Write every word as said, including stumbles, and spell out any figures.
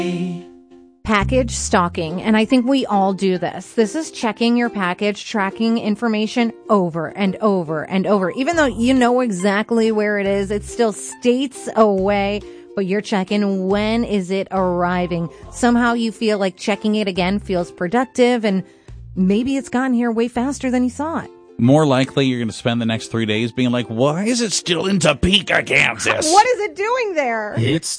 Package stalking, and I think we all do this. This is checking your package, tracking information over and over and over. Even though you know exactly where it is, it's still states away, but you're checking when is it arriving. Somehow you feel like checking it again feels productive, and maybe it's gotten here way faster than you thought. More likely you're going to spend the next three days being like, why is it still in Topeka, Kansas? What is it doing there? It's